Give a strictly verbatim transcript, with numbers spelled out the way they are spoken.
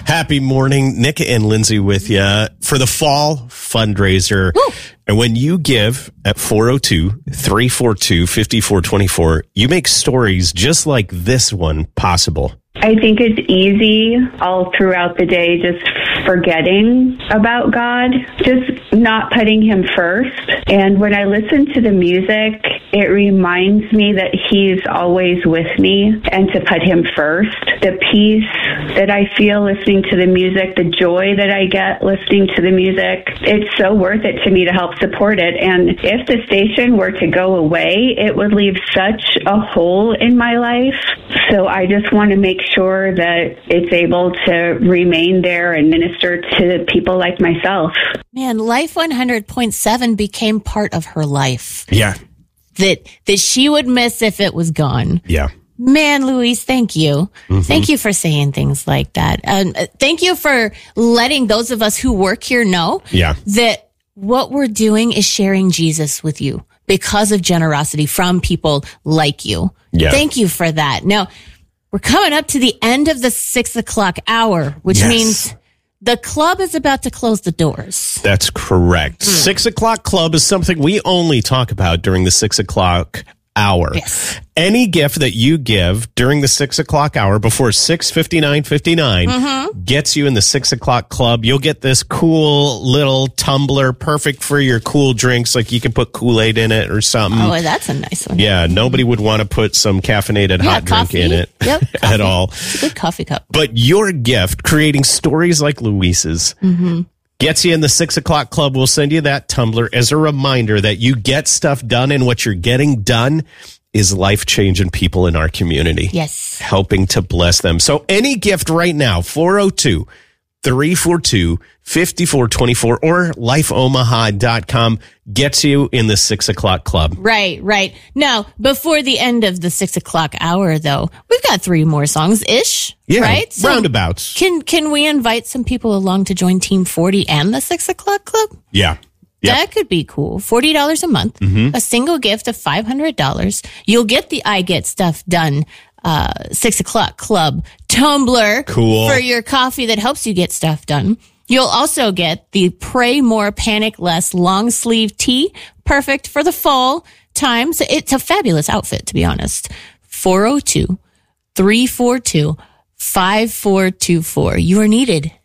Happy morning. Nick and Lindsay with you for the fall fundraiser. Woo. And when you give at four oh two, three four two, five four two four, you make stories just like this one possible. I think it's easy all throughout the day just forgetting about God, just not putting him first. And when I listen to the music, it reminds me that he's always with me and to put him first. The peace that I feel listening to the music, the joy that I get listening to the music, it's so worth it to me to help support it. And if the station were to go away, it would leave such a hole in my life. So I just want to make sure that it's able to remain there and minister to people like myself. Man, Life one hundred point seven became part of her life. Yeah. That that she would miss if it was gone. Yeah. Man, Louise, thank you. Mm-hmm. Thank you for saying things like that. And um, thank you for letting those of us who work here know yeah. that what we're doing is sharing Jesus with you because of generosity from people like you. Yeah. Thank you for that. Now, we're coming up to the end of the six o'clock hour, which yes. means the club is about to close the doors. That's correct. Mm. Six o'clock club is something we only talk about during the six o'clock hour. Yes. Any gift that you give during the six o'clock hour before six fifty-nine fifty-nine mm-hmm. gets you in the six o'clock club. You'll get this cool little tumbler, perfect for your cool drinks. Like you can put Kool-Aid in it or something. Oh, that's a nice one. Yeah, nobody would want to put some caffeinated yeah, hot coffee. drink in it yep, at all. It's a good coffee cup. But your gift, creating stories like Louise's, mm-hmm. gets you in the six o'clock club. We'll send you that tumbler as a reminder that you get stuff done, and what you're getting done is life-changing people in our community. Yes. Helping to bless them. So any gift right now, four oh two, three four two, five four two four or life omaha dot com gets you in the six o'clock club. Right, right. Now, before the end of the six o'clock hour, though, we've got three more songs-ish, yeah, right? So roundabouts. Can can we invite some people along to join Team forty and the six o'clock club? Yeah. Yep. That could be cool. forty dollars a month, mm-hmm. a single gift of five hundred dollars. You'll get the I Get Stuff Done uh, six o'clock club tumbler cool. for your coffee that helps you get stuff done. You'll also get the Pray More, Panic Less long sleeve tee, perfect for the fall times. It's a fabulous outfit, to be honest. four oh two, three four two, five four two four. You are needed